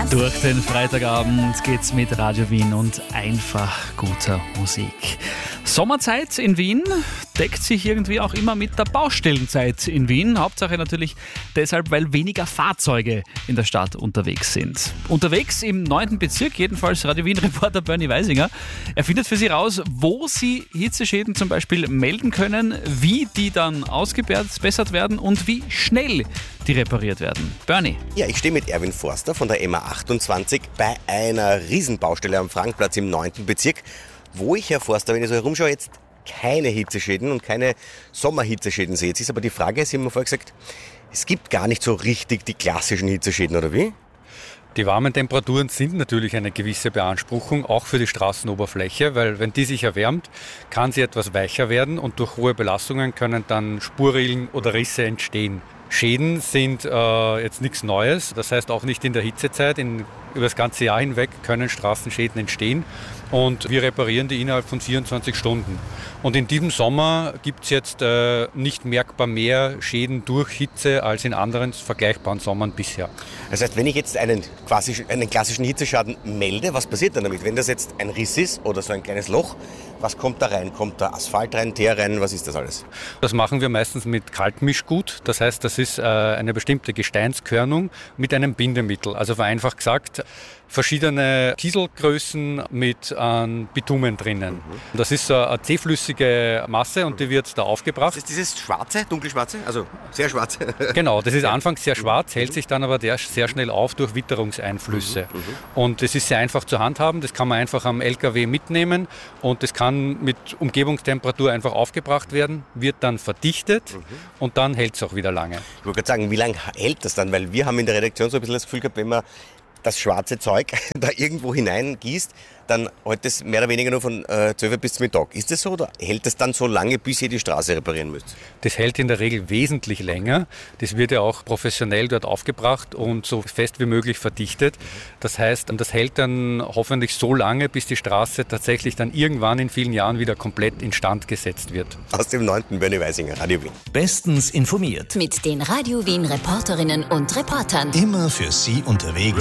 Durch den Freitagabend geht's mit Radio Wien und einfach guter Musik. Sommerzeit in Wien deckt sich irgendwie auch immer mit der Baustellenzeit in Wien. Hauptsache natürlich deshalb, weil weniger Fahrzeuge in der Stadt unterwegs sind. Unterwegs im 9. Bezirk, jedenfalls Radio Wien-Reporter Bernie Weisinger. Er findet für Sie raus, wo Sie Hitzeschäden zum Beispiel melden können, wie die dann ausgebessert werden und wie schnell die repariert werden. Bernie. Ja, ich stehe mit Erwin Forster von der MA28 bei einer Riesenbaustelle am Frankplatz im 9. Bezirk, wo ich, Herr Forster, wenn ich so herumschaue, jetzt keine Hitzeschäden und keine Sommerhitzeschäden sehe. Jetzt ist aber die Frage, Sie haben mir vorher gesagt, es gibt gar nicht so richtig die klassischen Hitzeschäden, oder wie? Die warmen Temperaturen sind natürlich eine gewisse Beanspruchung, auch für die Straßenoberfläche, weil wenn die sich erwärmt, kann sie etwas weicher werden und durch hohe Belastungen können dann Spurrillen oder Risse entstehen. Schäden sind jetzt nichts Neues, das heißt auch nicht in der Hitzezeit. Über das ganze Jahr hinweg können Straßenschäden entstehen und wir reparieren die innerhalb von 24 Stunden. Und in diesem Sommer gibt es jetzt nicht merkbar mehr Schäden durch Hitze als in anderen vergleichbaren Sommern bisher. Das heißt, wenn ich jetzt einen klassischen Hitzeschaden melde, was passiert dann damit? Wenn das jetzt ein Riss ist oder so ein kleines Loch, was kommt da rein? Kommt da Asphalt rein, Teer rein? Was ist das alles? Das machen wir meistens mit Kalkmischgut. Das heißt, das ist eine bestimmte Gesteinskörnung mit einem Bindemittel. Also vereinfacht gesagt, verschiedene Kieselgrößen mit Bitumen drinnen. Das ist eine zähflüssige Masse und die wird da aufgebracht. Das ist dieses schwarze, dunkelschwarze, also sehr schwarze. Genau, das ist anfangs sehr schwarz, hält sich dann aber sehr schnell auf durch Witterungseinflüsse. Und das ist sehr einfach zu handhaben, das kann man einfach am LKW mitnehmen und das kann mit Umgebungstemperatur einfach aufgebracht werden, wird dann verdichtet und dann hält es auch wieder lange. Ich wollte gerade sagen, wie lange hält das dann? Weil wir haben in der Redaktion so ein bisschen das Gefühl gehabt, wenn man das schwarze Zeug da irgendwo hineingießt, dann hält es mehr oder weniger nur von 12 bis zum Mittag. Ist das so oder hält das dann so lange, bis ihr die Straße reparieren müsst? Das hält in der Regel wesentlich länger. Das wird ja auch professionell dort aufgebracht und so fest wie möglich verdichtet. Das heißt, das hält dann hoffentlich so lange, bis die Straße tatsächlich dann irgendwann in vielen Jahren wieder komplett instand gesetzt wird. Aus dem 9. Bernie Weisinger, Radio Wien. Bestens informiert. Mit den Radio Wien Reporterinnen und Reportern. Immer für Sie unterwegs.